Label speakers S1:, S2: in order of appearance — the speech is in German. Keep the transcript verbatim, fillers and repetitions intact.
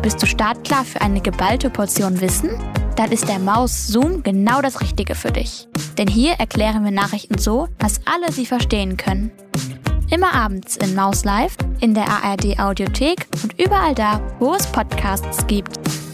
S1: Bist du startklar für eine geballte Portion Wissen? Dann ist der Maus Zoom genau das Richtige für dich. Denn hier erklären wir Nachrichten so, dass alle sie verstehen können. Immer abends in Maus Live, in der A R D Audiothek und überall da, wo es Podcasts gibt.